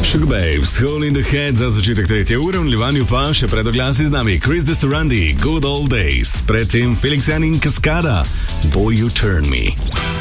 Sugar Babes, Hole in the Head za začetek 3. ure, v nadaljevanju pa še pred oglasi z nami Chris De Surrandi, Good Old Days, predtem Felix Jan in Cascada, Boy You Turn Me.